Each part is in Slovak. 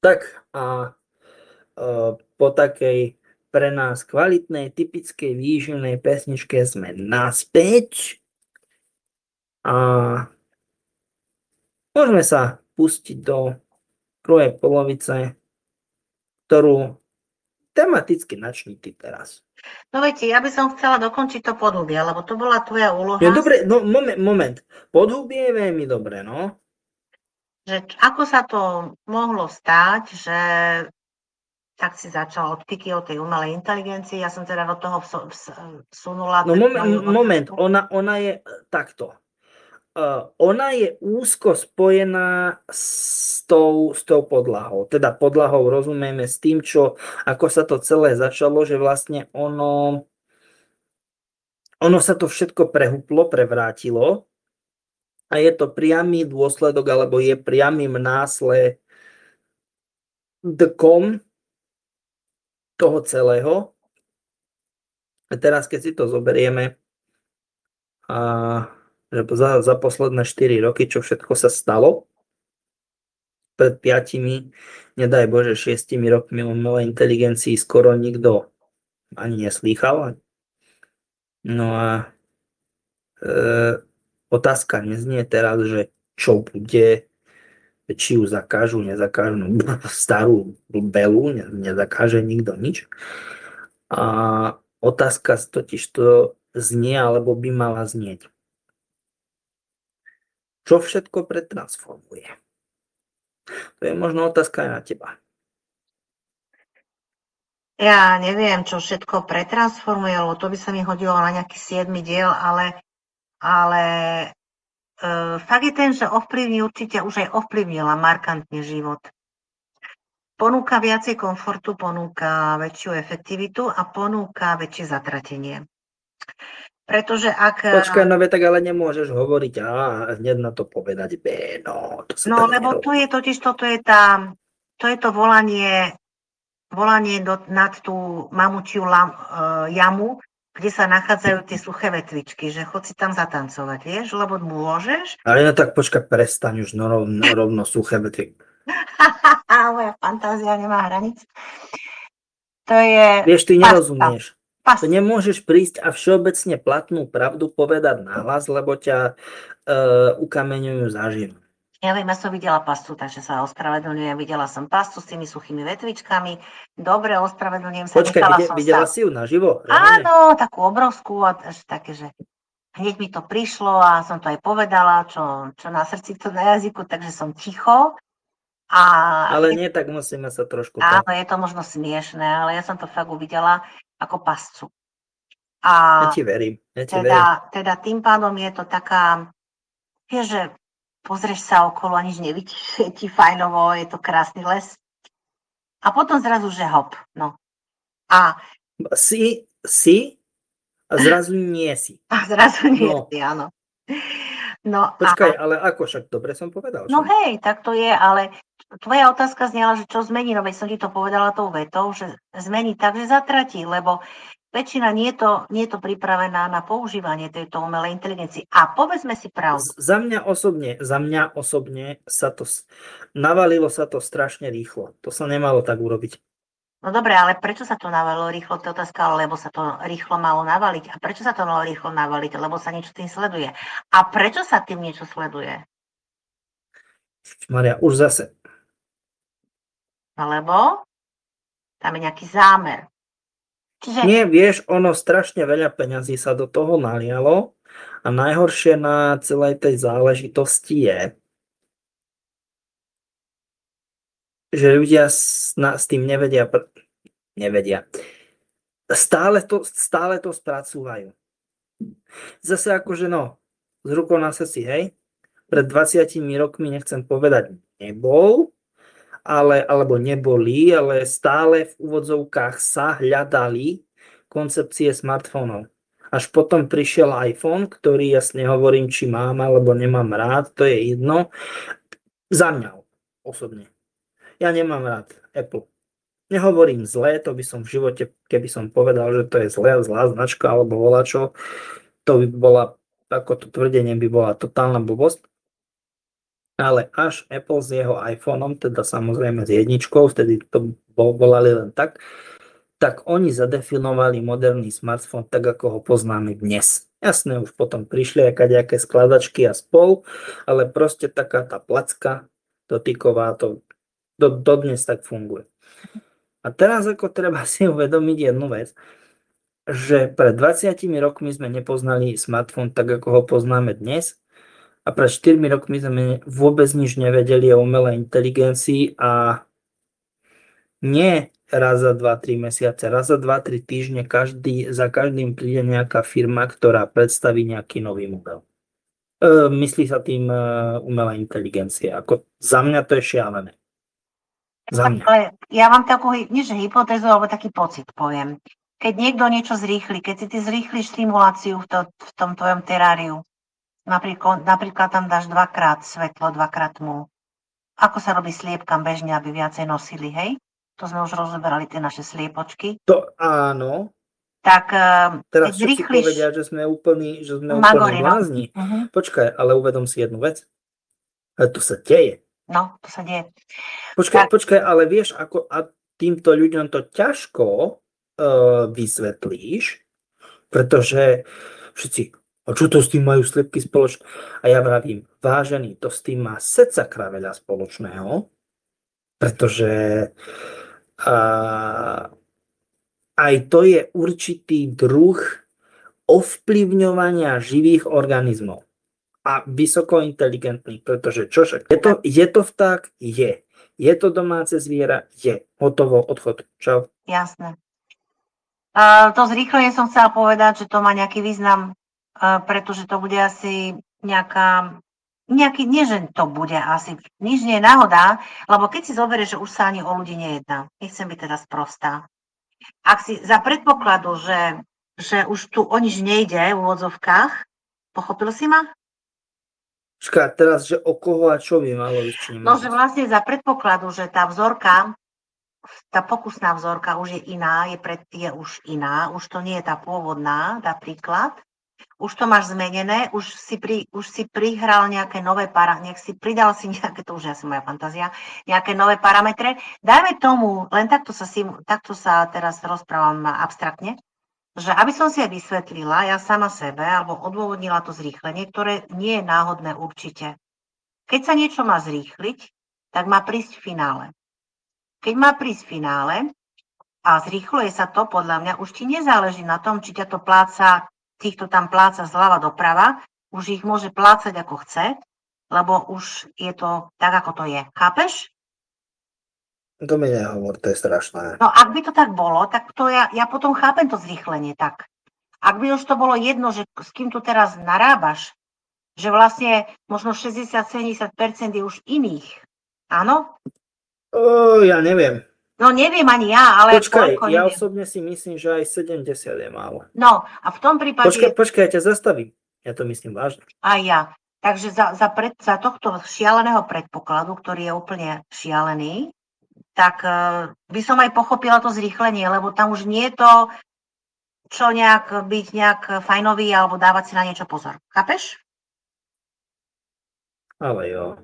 Tak a po takej pre nás kvalitnej, typickej výživnej pesničke sme naspäť a môžeme sa pustiť do druhej polovice, ktorú tematicky načni ty teraz. No viete, ja by som chcela dokončiť to podhubie, lebo to bola tvoja úloha, No dobre, no moment. Podhubie je veľmi dobré, no. že ako sa to mohlo stať, že tak si začala odpiky o tej umelej inteligencii. Ja som teda do toho vsunula... No moment, ona je takto. Ona je úzko spojená s tou podlahou. Teda podlahou rozumieme s tým, ako sa to celé začalo, že vlastne ono sa to všetko prehuplo, prevrátilo a je to priamy dôsledok, alebo je priamym následkom toho celého. A teraz, keď si to zoberieme, že za posledné 4 roky, čo všetko sa stalo, pred 5, nedaj Bože, 6 rokmi o umelej inteligencii skoro nikto ani neslýchal. No a otázka neznie teraz, že čo bude, či ju zakážu, nezakážu, no, starú belu, nezakáže nikto nič. A otázka totiž to znie, alebo by mala znieť. Čo všetko pretransformuje? To je možno otázka aj na teba. Ja neviem, čo všetko pretransformuje, lebo to by sa mi hodilo na nejaký 7. diel, ale fakt je ten, že určite už aj ovplyvnila markantne život. Ponúka viacej komfortu, ponúka väčšiu efektivitu a ponúka väčšie zatratenie. Pretože ak... Počkaj, no tak ale nemôžeš hovoriť A a hneď na to povedať B, no. To sa no, tak lebo nerobí. to je totiž, to je to volanie nad tú mamučiu jamu, kde sa nachádzajú tie suché vetvičky, že chod si tam zatancovať, vieš, lebo môžeš. Ale no tak počkaj, prestaň už rovno suché vety. Moja fantázia nemá hranic. To je... Vieš, ty nerozumieš. Pasta. To nemôžeš prísť a všeobecne platnú pravdu povedať nahlas, lebo ťa ukameňujú zaživu. Ja viem, ja som videla pastu, takže sa ospravedlňujem. Videla som pastu s tými suchými vetvičkami. Dobre, ospravedlňujem sa. Počkaj, videla si ju naživo? Áno, takú obrovskú a také, že hneď mi to prišlo a som to aj povedala, čo na srdci, to na jazyku, takže som ticho. Ale nie, tak musíme sa trošku... Áno, je to možno smiešné, ale ja som to fakt uvidela ako pascu. A ja ti verím. teda tým pádom je to taká, vieš, že pozrieš sa okolo a nič nevidíš, je ti fajnovo, je to krásny les. A potom zrazu, že hop, no. A si a zrazu nie si. A zrazu nie si, áno. No, počkaj, ale ako však dobre som povedal? No hej, tak to je, ale tvoja otázka znela, že čo zmení, no veď som ti to povedala tou vetou, že zmení tak, že zatratí, lebo väčšina nie je to pripravená na používanie tejto umelej inteligencie. A povedzme si pravdu. Za mňa osobne navalilo sa to strašne rýchlo. To sa nemalo tak urobiť. No dobre, ale prečo sa to navalilo rýchlo? To je otázka, lebo sa to rýchlo malo navaliť. A prečo sa to malo rýchlo navaliť? Lebo sa niečo tým sleduje. A prečo sa tým niečo sleduje? Maria, už zase. Lebo tam je nejaký zámer. Čiže... Nie, vieš, ono strašne veľa peňazí sa do toho nalialo a najhoršie na celej tej záležitosti je, že ľudia s tým nevedia. Stále to spracúvajú. Zase akože z rukou na srdci, hej, pred 20 rokmi nechcem povedať nebol, alebo neboli, ale stále v úvodzovkách sa hľadali koncepcie smartfónov. Až potom prišiel iPhone, ktorý jasne hovorím, či mám alebo nemám rád, to je jedno. Za mňa osobne. Ja nemám rád Apple. Nehovorím zlé, to by som v živote, keby som povedal, že to je zlá značka alebo volačo, to by bola, ako to tvrdenie by bola totálna blbosť. Ale až Apple s jeho iPhoneom, teda samozrejme s jedničkou, vtedy to volali len tak oni zadefinovali moderný smartfón tak, ako ho poznáme dnes. Jasné, už potom prišli nejaké skladačky a spol, ale proste taká tá placka dotyková, to dodnes tak funguje. A teraz ako treba si uvedomiť jednu vec, že pred 20 rokmi sme nepoznali smartfón tak, ako ho poznáme dnes, a pred 4 rokmi sme vôbec nič nevedeli o umelej inteligencii a nie raz za 2-3 mesiace, raz za 2-3 týždne za každým príde nejaká firma, ktorá predstaví nejaký nový model. Myslí sa tým umelá inteligencia. Ako za mňa to je šialené. Za mňa. Ale ja mám takú, nie že hypotézu, alebo taký pocit, poviem. Keď niekto niečo zrýchli, keď si ty zrýchliš stimuláciu v tom tvojom teráriu, napríklad tam dáš dvakrát svetlo, dvakrát tmu. Ako sa robí sliepkam bežne, aby viacej nosili, hej? To sme už rozoberali, tie naše sliepočky. To áno. Tak Teraz keď všetci zrýchliš povedia, že sme úplní Magorino. blázni. Počkaj, ale uvedom si jednu vec. Ale to sa deje. No, to sa deje. Počkaj, ale vieš, ako a týmto ľuďom to ťažko vysvetlíš, pretože všetci, a čo to s tým majú sliepky spoločné? A ja vravím, vážený, to s tým má secakra veľa spoločného, pretože aj to je určitý druh ovplyvňovania živých organizmov a vysoko inteligentných, pretože čo však? Je to vták? Je. Je to domáce zviera? Je. Hotovo, odchod. Čau. Jasné. To zrýchlenie som chcela povedať, že to má nejaký význam, pretože to bude asi nie, že to bude asi, nič nie je náhoda, lebo keď si zoberieš, že už sa ani o ľudí nejedná, nechcem byť teda sprostá. Ak si za predpokladu, že už tu o nič nejde v úvodzovkách, pochopil si ma? Teraz, že o koho a čo by malo ísť? No, že vlastne za predpokladu, že tá vzorka, tá pokusná vzorka už je iná, je už iná, už to nie je tá pôvodná, napríklad. Už to máš zmenené, už si prihral nejaké nové pridal si nejaké, to už je asi moja fantázia, nejaké nové parametre. Dajme tomu, len takto sa teraz rozprávam abstraktne, že aby som si aj vysvetlila ja sama sebe, alebo odôvodnila to zrýchlenie, ktoré nie je náhodné určite. Keď sa niečo má zrýchliť, tak má prísť v finále. Keď má prísť v finále a zrýchluje sa to, podľa mňa, už ti nezáleží na tom, či ťa to týchto tam pláca zľava doprava, už ich môže plácať ako chce, lebo už je to tak, ako to je. Chápeš? To mi nehovor, to je strašné. No ak by to tak bolo, tak to ja potom chápem to zrýchlenie tak. Ak by už to bolo jedno, že s kým tu teraz narábaš, že vlastne možno 60-70% je už iných. Áno? Ja neviem. No neviem ani ja, ale Počkaj, koľko, ja neviem. osobne si myslím, že aj 70 je málo. No a v tom prípade... Počkaj, ja ťa zastavím. Ja to myslím vážne. Aj ja. Takže za tohto šialeného predpokladu, ktorý je úplne šialený, tak by som aj pochopila to zrýchlenie, lebo tam už nie je to, čo byť nejak fajnový alebo dávať si na niečo pozor. Chápeš? Ale jo.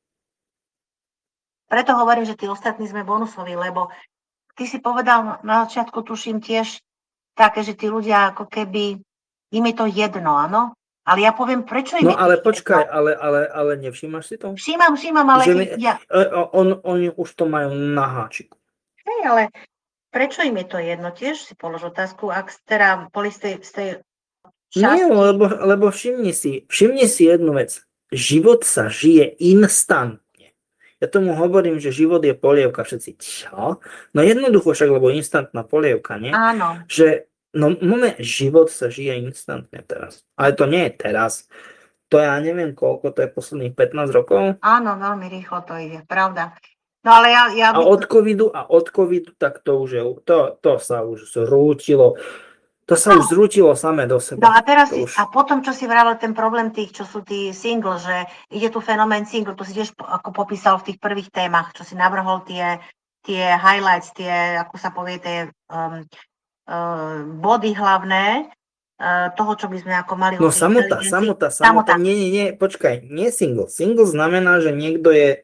Preto hovorím, že tí ostatní sme bonusoví, lebo ty si povedal na začiatku, tuším tiež také, že tí ľudia ako keby, im je to jedno, áno? Ale ja poviem, prečo im No ale počkaj, ale nevšímaš si to? Všímam, ale Oni už to majú na háčiku. Hej, ale prečo im je to jedno? Tiež si polož otázku, ak teda boli z tej časti... Nie, lebo všimni si jednu vec. Život sa žije instantne. Ja tomu hovorím, že život je polievka. Všetci, čo? No jednoducho však, lebo instantná polievka, nie? Áno. Že život sa žije instantne teraz. Ale to nie je teraz. To ja neviem koľko, to je posledných 15 rokov. Áno, veľmi rýchlo to ide, pravda. No ale ja... A od covidu, tak to už je, to sa už zrútilo. To sa už zrútilo samé do seba. No a teraz a potom, čo si vravel ten problém tých, čo sú tí single, že ide tu fenomén single, to si tiež ako popísal v tých prvých témach, čo si navrhol tie highlights, ako sa povie, tie body hlavné, toho, čo by sme ako mali No o tej inteligencii. Samota. nie, počkaj, nie single. Single znamená, že niekto je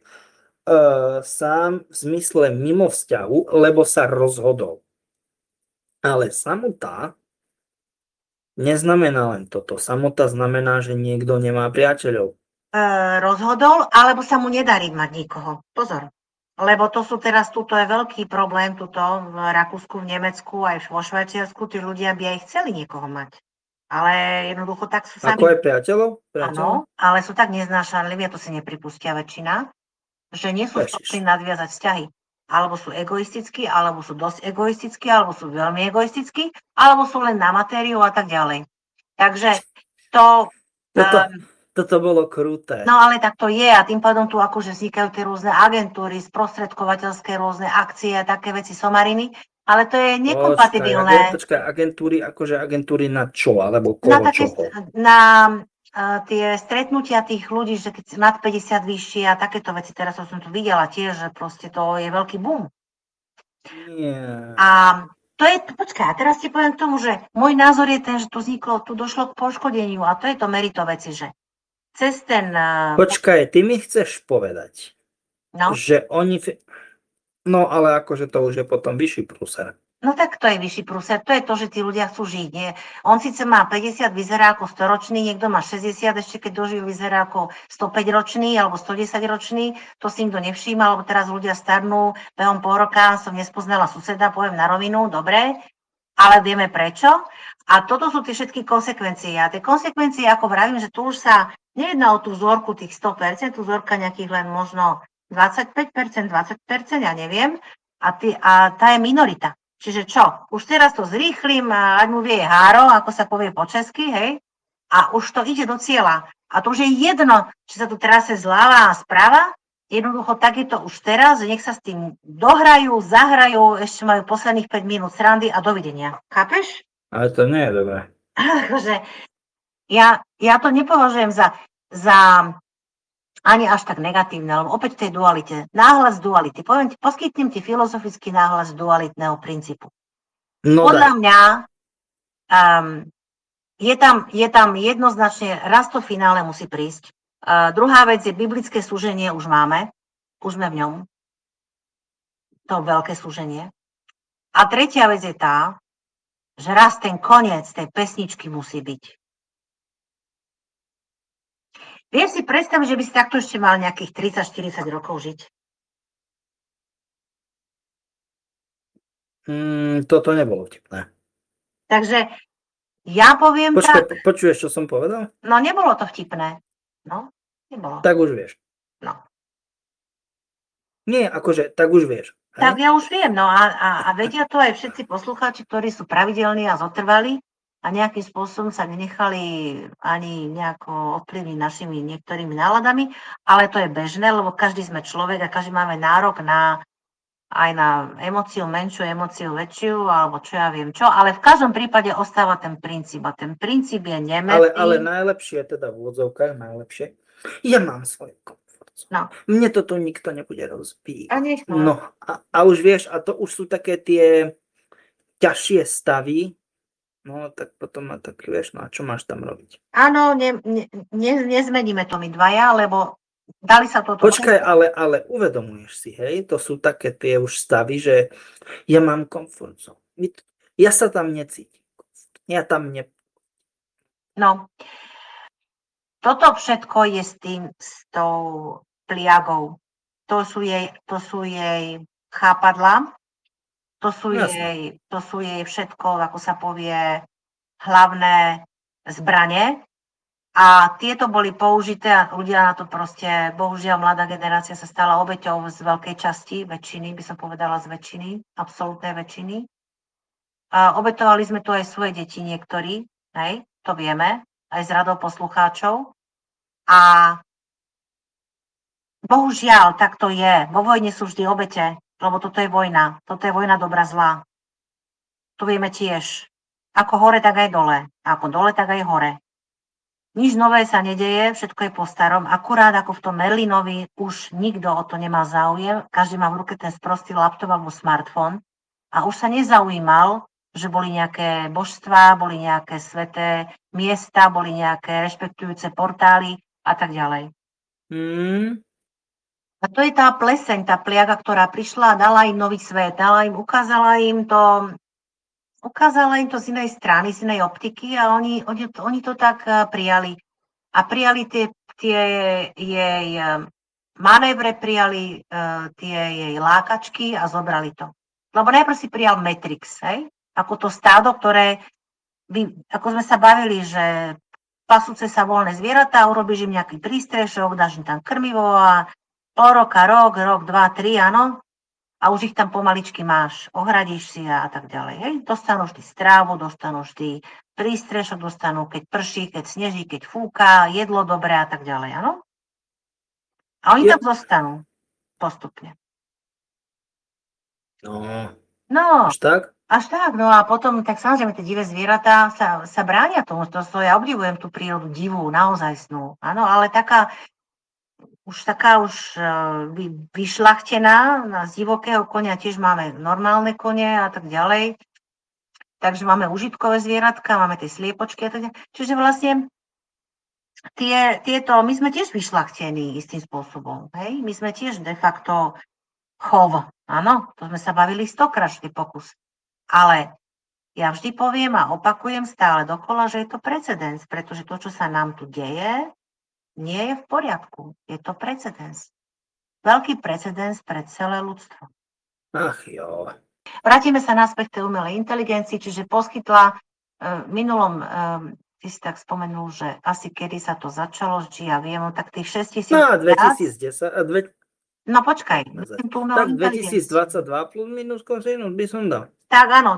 sám v zmysle mimo vzťahu, lebo sa rozhodol. Ale samota neznamená len toto. Samota znamená, že niekto nemá priateľov. Rozhodol, alebo sa mu nedarí mať nikoho. Pozor. Lebo to sú teraz, tuto je veľký problém, tuto v Rakúsku, v Nemecku, aj vo Švajčiarsku, tí ľudia by aj chceli niekoho mať. Ale jednoducho tak sú sami. Ako aj priateľov? Áno, ale sú tak neznášanliví, a to si nepripustia väčšina, že nie sú schopní nadviazať vzťahy. Alebo sú egoistickí, alebo sú dosť egoistickí, alebo sú veľmi egoistickí, alebo sú len na matériu a tak ďalej. Takže to... Toto bolo kruté. No ale tak to je a tým pádom tu akože vznikajú tie rôzne agentúry, sprostredkovateľské rôzne akcie a také veci, somariny, ale to je nekompatibilné. Počkaj, agentúry na čo? Alebo koho čoho? Na tie stretnutia tých ľudí, že keď nad 50 vyššie a takéto veci, teraz som tu videla tiež, že proste to je veľký boom. Nie. A to je, počkaj, a teraz ti poviem k tomu, že môj názor je ten, že tu došlo k poškodeniu a to je to merito veci, že cez ten... Počkaj, ty mi chceš povedať, že oni... No, ale akože to už je potom vyšší prúser. No tak to je vyšší prúser, to je to, že tí ľudia chcú žiť, nie? On síce má 50, vyzerá ako 100-ročný, niekto má 60, ešte keď dožil, vyzerá ako 105-ročný alebo 110-ročný, to si nikto nevšíma, lebo teraz ľudia starnú, behom pol roka som nespoznala suseda, poviem na rovinu, dobre, ale vieme prečo. A toto sú tie všetky konsekvencie. A tie konsekvencie, ako vravím, že tu už sa nejedná o tú vzorku tých 100%, tú vzorka nejakých len možno 25%, 20%, ja neviem. A tá je minorita. Čiže čo? Už teraz to zrýchlim, ať mu vie háro, ako sa povie po česky, hej? A už to ide do cieľa. A to už je jedno, či sa tu trase zľava a správa. Jednoducho tak je to už teraz, že nech sa s tým dohrajú, zahrajú, ešte majú posledných 5 minút srandy a dovidenia. Chápeš? Ale to nie je dobré. Akože ja to nepovažujem za ani až tak negatívne, lebo opäť v tej dualite. Náhlas duality. Poskytnem ti filozofický náhlas dualitného princípu. No podľa mňa je tam jednoznačne, raz to finále musí prísť. Druhá vec je biblické súženie, už máme. Už sme v ňom. To veľké súženie. A tretia vec je tá, že raz ten koniec tej pesničky musí byť. Vieš si predstaviť, že by si takto ešte mal nejakých 30-40 rokov žiť? Toto nebolo vtipné. Takže ja poviem tak... Počuješ, čo som povedal? No, nebolo to vtipné. No, nebolo. Tak už vieš. No. Nie, akože, tak už vieš. Tak ja už viem, no a vedia to aj všetci poslucháči, ktorí sú pravidelní a zotrvali a nejakým spôsobom sa nenechali ani nejako ovplyvniť našimi niektorými náladami, ale to je bežné, lebo každý sme človek a každý máme nárok aj na emóciu menšiu, emóciu väčšiu, alebo čo ja viem čo, ale v každom prípade ostáva ten princíp a ten princíp je nemätý. Ale najlepšie, teda v úvodzovkách najlepšie, ja mám svoj komfort. No. Mne toto nikto nebude rozbíjať. A nech no a už vieš, a to už sú také tie ťažšie stavy, no tak potom tak vieš, no a čo máš tam robiť? Áno, nezmeníme to my dvaja, lebo dali sa toto... Počkaj, ale uvedomuješ si, hej, to sú také tie už stavy, že ja mám komfort zone. Ja sa tam necítim. Ja tam No, toto všetko je s tou pliagou. To sú jej chápadlá, to sú jej všetko, ako sa povie, hlavné zbrane. A tieto boli použité a ľudia na to proste, bohužiaľ, mladá generácia sa stala obeťou z veľkej časti, väčšiny, by som povedala z väčšiny, absolútnej väčšiny. A obetovali sme tu aj svoje deti niektorí, hej, to vieme, aj z radou poslucháčov. A bohužiaľ, tak to je. Vo vojne sú vždy obete, lebo toto je vojna. Toto je vojna dobra zla. To vieme tiež. Ako hore, tak aj dole. Ako dole, tak aj hore. Nič nové sa nedeje, všetko je po starom. Akurát ako v tom Merlinovi už nikto o to nemá záujem. Každý má v ruke ten sprostý laptop alebo smartfón. A už sa nezaujímal že boli nejaké božstvá, boli nejaké sveté miesta, boli nejaké rešpektujúce portály a tak ďalej. A to je tá pleseň, tá pliaga, ktorá prišla a dala im nový svet, ukázala im to z inej strany, z inej optiky a oni to tak prijali. A prijali tie jej manévre, prijali tie jej lákačky a zobrali to. Lebo najprv si prijal Matrix, hej? Ako to stádo, ktoré, ako sme sa bavili, že pasúce sa voľné zvieratá, urobíš im nejaký prístrešok, dáš im tam krmivo a pol roka, rok, 2, 3, áno, a už ich tam pomaličky máš, ohradíš si a tak ďalej. Hej? Dostanú vždy strávu, dostanú vždy prístrešok, dostanú, keď prší, keď sneží, keď fúka, jedlo dobré a tak ďalej, áno? A oni tam zostanú postupne. No, až tak? Až tak, no a potom, tak samozrejme, tie divé zvieratá sa bránia tomu, to ja obdivujem tú prírodu divú, naozajstnú, áno, ale taká vyšľachtená, z divokého konia tiež máme normálne kone a tak ďalej, takže máme užitkové zvieratka, máme tie sliepočky a tak ďalej, čiže vlastne my sme tiež vyšľachtení istým spôsobom, hej, my sme tiež de facto chov, áno, to sme sa bavili 100-krát vždy pokus. Ale ja vždy poviem a opakujem stále dokola, že je to precedens, pretože to, čo sa nám tu deje, nie je v poriadku. Je to precedens. Veľký precedens pre celé ľudstvo. Ach jo. Vrátime sa naspäť k tej umelej inteligencii, čiže poskytla minulom, ty si tak spomenul, že asi kedy sa to začalo, či ja viem, tak tých 6 000... No, 2010, no počkaj, tak 2022 plus minus kosinus by som dal. Tak áno,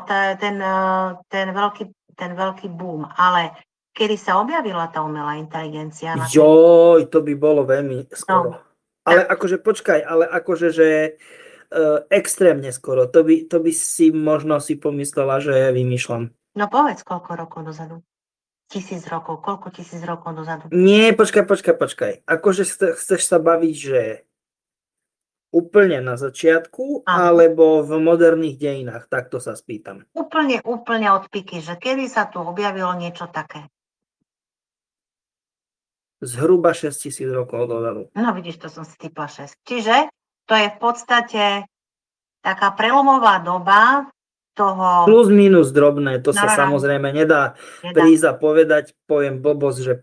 ten veľký boom, ale kedy sa objavila tá umelá inteligencia? Joj, to by bolo veľmi skoro. No, ale akože počkaj, že extrémne skoro. To by si možno si pomyslela, že vymýšľam. No povedz, koľko rokov dozadu? 1000 rokov, koľko 1000 rokov dozadu? Nie, počkaj. Akože chceš sa baviť, že úplne na začiatku, alebo v moderných dejinách? Takto sa spýtam. Úplne od piky, že kedy sa tu objavilo niečo také? Zhruba 6000 rokov dozadu. No vidíš, to som si typla 6. Čiže to je v podstate taká prelomová doba toho... Plus minus drobné, to sa samozrejme nedá prísť a povedať, poviem blbosť, že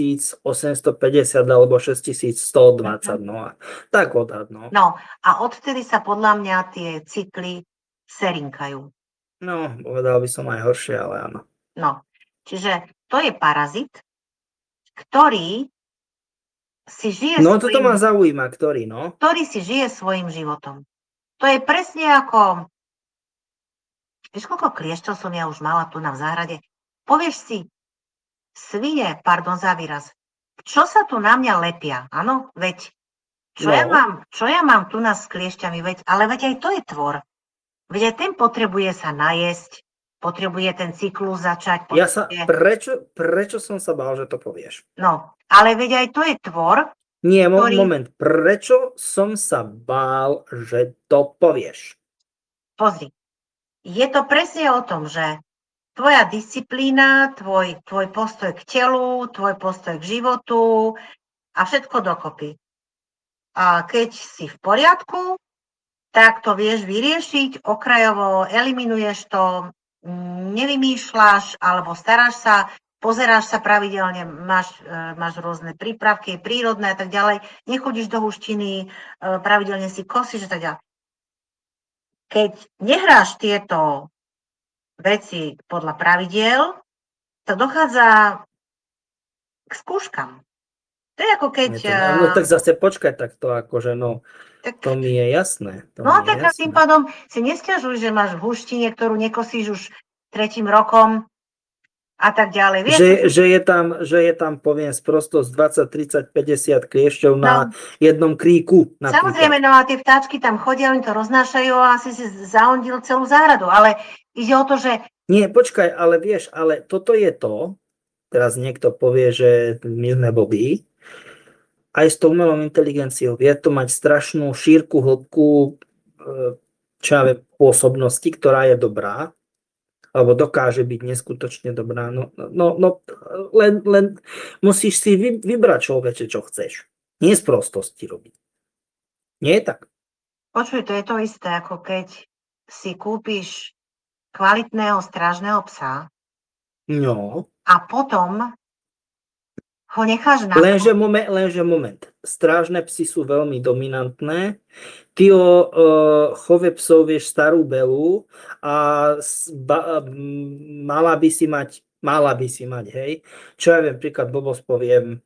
5850 alebo 6120, no a tak odhad, no. No a odtedy sa podľa mňa tie cykly serinkajú. No, povedal by som aj horšie, ale áno. No, čiže to je parazit, ktorý si žije... No, toto ma zaujíma, ktorý, no? Ktorý si žije svojim životom. To je presne ako... Vieš, koľko kliešťov som ja už mala tu v záhrade? Povieš si, svine, pardon za výraz, čo sa tu na mňa lepia? Áno, veď, čo ja mám tu s kliešťami, ale veď aj to je tvor. Veď aj ten potrebuje sa najesť, potrebuje ten cyklus začať. Prečo som sa bál, že to povieš? No, ale veď aj to je tvor. Nie, moment, prečo som sa bál, že to povieš? Pozri, je to presne o tom, že tvoja disciplína, tvoj postoj k telu, tvoj postoj k životu a všetko dokopy. A keď si v poriadku, tak to vieš vyriešiť, okrajovo eliminuješ to, nevymýšľaš alebo staráš sa, pozeráš sa pravidelne, máš rôzne prípravky, prírodné a tak ďalej, nechodíš do húštiny, pravidelne si kosíš a tak ďalej. Keď nehráš tieto veci podľa pravidiel, to dochádza k skúškam. To je ako keď... No tak zase počkaj takto, akože to mi je jasné. Tak tým pádom si nesťažuj, že máš v húštine, ktorú nekosíš už 3. rokom a tak ďalej. Vieš, že je tam, poviem sprosto, z 20, 30, 50 kliešťov na jednom kríku. Napríklad. Samozrejme, no a tie vtáčky tam chodia, oni to roznášajú a asi si zaondil celú záhradu, ale ide o to, že... Nie, počkaj, ale vieš, ale toto je to, teraz niekto povie, že my sme blbí, aj s tou umelou inteligenciou vie to mať strašnú šírku, hĺbku, pôsobnosti, ktorá je dobrá, alebo dokáže byť neskutočne dobrá. Len musíš si vybrať, človeče, čo chceš. Nie z prostosti robiť. Nie je tak? Počuj, to je to isté, ako keď si kúpiš kvalitného strážneho psa No, a potom ho necháš na lenže moment. Strážne psy sú veľmi dominantné. Ty o chove psov vieš starú belu a mala by si mať, hej. Čo ja viem, príklad blbosť poviem,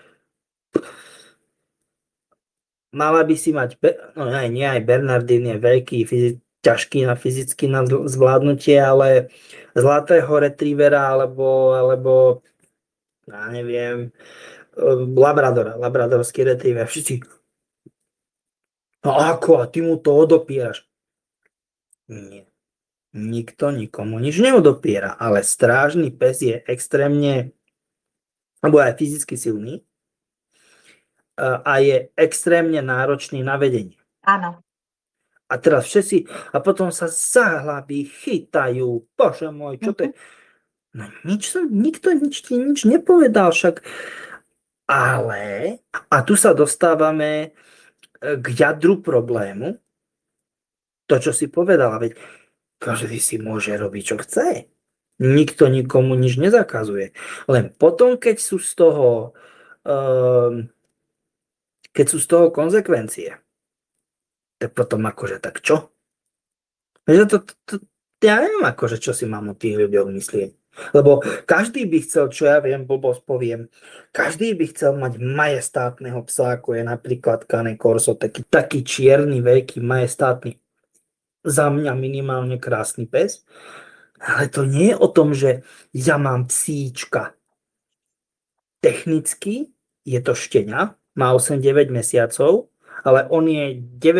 mala by si mať, no nie aj Bernardín je veľký, ťažký fyzicky na zvládnutie, ale zlatého retrievera alebo ja neviem, labradorský retriever, všetci. No ako, a ty mu to odopieraš? Nie. Nikto nikomu nič neodopiera, ale strážny pes je extrémne, alebo aj fyzicky silný a je extrémne náročný na vedenie. Áno. A teraz všetci, a potom sa za hlavy chytajú, bože môj, čo to je? No nikto ti nič nepovedal však. Ale, a tu sa dostávame k jadru problému, to, čo si povedala, veď každý si môže robiť, čo chce. Nikto nikomu nič nezakazuje. Len potom, keď sú z toho konzekvencie, tak potom akože tak čo? Ja neviem akože, čo si mám o tých ľuďoch myslieť. Lebo každý by chcel, čo ja viem, blbosť poviem, každý by chcel mať majestátneho psa, ako je napríklad Cane Corso, taký čierny, veľký, majestátny, za mňa minimálne krásny pes. Ale to nie je o tom, že ja mám psíčka. Technicky je to štenia, má 8-9 mesiacov, ale on je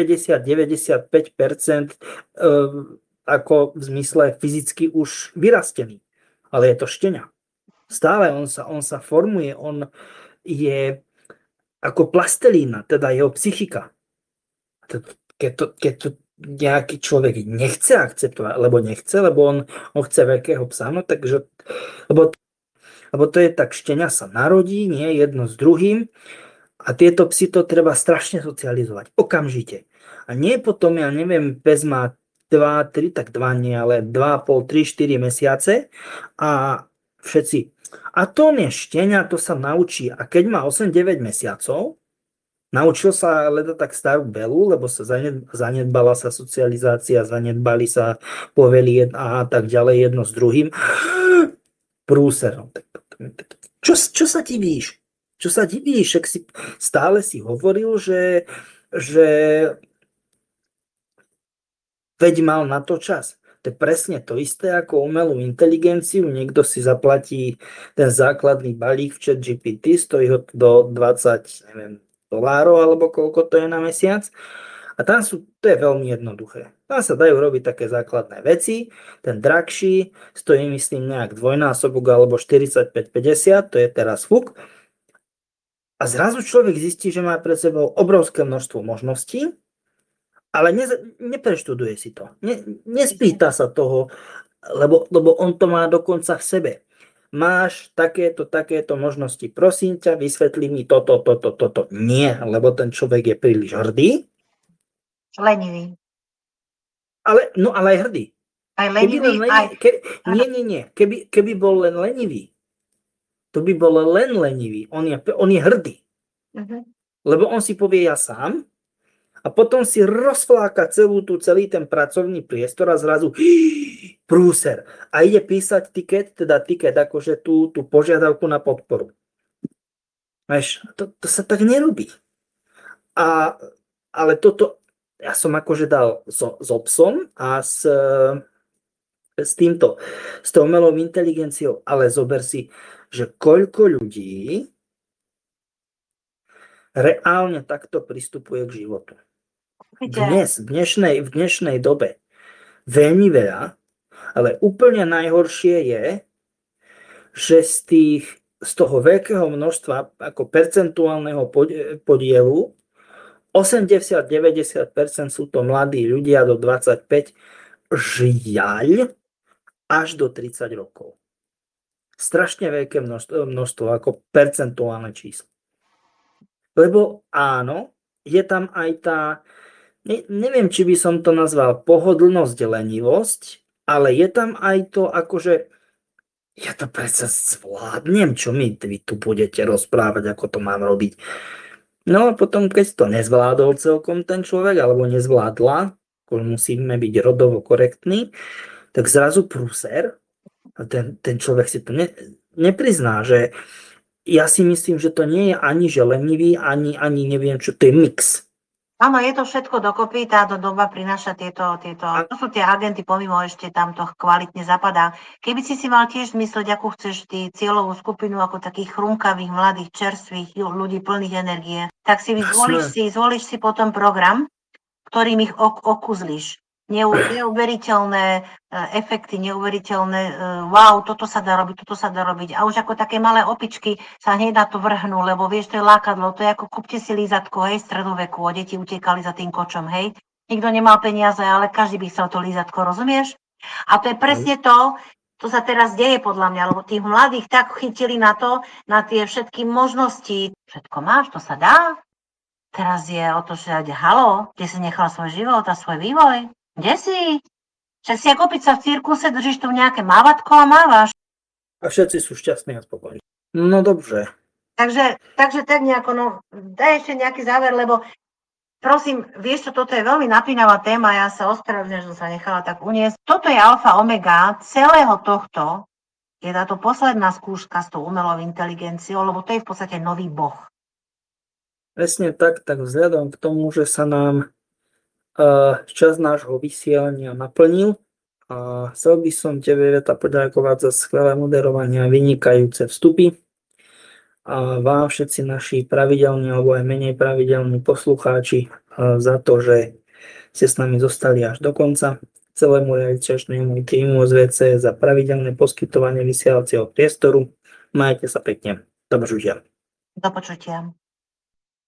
90-95% ako v zmysle fyzicky už vyrastený. Ale je to štenia. Stále on sa formuje, on je ako plastelína, teda jeho psychika. Keď to nejaký človek nechce akceptovať, lebo on chce veľkého psa, no takže, lebo to je tak, štenia sa narodí, nie jedno s druhým a tieto psy to treba strašne socializovať, okamžite. A nie potom, ja neviem, pes má 2, 3, tak 2 nie, ale 2,5, 3, 4 mesiace a všetci. A to nie štenia, to sa naučí. A keď má 8-9 mesiacov, naučil sa leda tak starú belu, lebo sa zanedbala sa socializácia, zanedbali sa povely a tak ďalej jedno s druhým. Prúser. Čo sa divíš? Čo sa divíš? Stále si hovoril, že veď mal na to čas. To je presne to isté ako umelú inteligenciu. Niekto si zaplatí ten základný balík v ChatGPT, stojí ho do 20, neviem, dolárov, alebo koľko to je na mesiac. A to je veľmi jednoduché. Tam sa dajú robiť také základné veci. Ten drahší stojí, myslím, nejak dvojnásobok alebo 45-50, to je teraz fuk. A zrazu človek zistí, že má pred sebou obrovské množstvo možností, ale nepreštuduje si to. Nespýta sa toho, lebo on to má dokonca v sebe. Máš takéto možnosti. Prosím ťa, vysvetlí mi toto. Nie, lebo ten človek je príliš hrdý. Lenivý. Ale aj hrdý. Aj lenivý, Nie. Keby bol len lenivý, to by bol len lenivý. On je hrdý. Lebo on si povie ja sám, a potom si rozfláka celý ten pracovný priestor a zrazu prúser. A ide písať tiket akože tú požiadavku na podporu. Vieš, to sa tak nerobí. Ale toto ja som akože dal so psom a s tou umelou inteligenciou, ale zober si, že koľko ľudí reálne takto pristupuje k životu. V dnešnej dobe veľmi veľa, ale úplne najhoršie je, že z toho veľkého množstva ako percentuálneho podielu 80-90% sú to mladí ľudia do 25. Žiaľ, až do 30 rokov. Strašne veľké množstvo ako percentuálne číslo. Lebo áno, je tam aj tá, neviem, či by som to nazval pohodlnosť, lenivosť, ale je tam aj to akože ja to predsa zvládnem, čo vy tu budete rozprávať, ako to mám robiť. No a potom, keď to nezvládol celkom ten človek, alebo nezvládla, musíme byť rodovo korektní, tak zrazu prúser, a ten človek si to neprizná, že ja si myslím, že to nie je ani že lenivý, ani neviem čo, to je mix. Áno, je to všetko dokopy, táto doba prináša tieto, to sú tie agenty pomimo, ešte tam to kvalitne zapadá. Keby si mal tiež mysleť, akú chceš ty cieľovú skupinu, ako takých chrumkavých, mladých, čerstvých ľudí plných energie, tak si zvolíš si potom program, ktorým ich okuzlíš. Neuveriteľné efekty, neuveriteľné wow, toto sa dá robiť. A už ako také malé opičky sa hneď na to vrhnú, lebo vieš, to je lákadlo, to je ako kúpte si lízatko, hej, stredoveku, deti utekali za tým kočom, hej. Nikto nemal peniaze, ale každý by chcel to lízatko, rozumieš? A to je presne to sa teraz deje podľa mňa, lebo tých mladých tak chytili na tie všetky možnosti. Všetko máš, to sa dá. Teraz je o to, že halo, kde si nechal svoj život a svoj vývoj? Kde si? Však si ako opica v cirkuse, držíš tu nejaké mávatko a mávaš. A všetci sú šťastní a spokojní. No dobře. Takže tak nejako, daj ešte nejaký záver, lebo prosím, vieš čo, toto je veľmi napínavá téma, ja sa ospravedlňujem, že som sa nechala tak uniesť. Toto je alfa omega celého tohto, je táto posledná skúška s tou umelou inteligenciou, lebo to je v podstate nový boh. Presne tak vzhľadom k tomu, že sa nám čas nášho vysielania naplnil, a chcel by som tebe, Iveta, poďakovať za skvelé moderovanie a vynikajúce vstupy. A vám všetci naši pravidelní alebo aj menej pravidelní poslucháči za to, že ste s nami zostali až do konca. Celému realizačnému týmu SVC za pravidelné poskytovanie vysielacieho priestoru. Majte sa pekne. Do počutia. Do počutia.